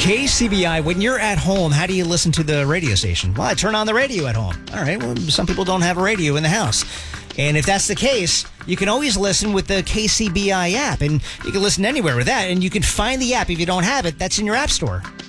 KCBI, when you're at home, how do you listen to the radio station? Well, I turn on the radio at home. All right, well, some people don't have a radio in the house. And if that's the case, you can always listen with the KCBI app. And you can listen anywhere with that. And you can find the app. If you don't have it, that's in your app store.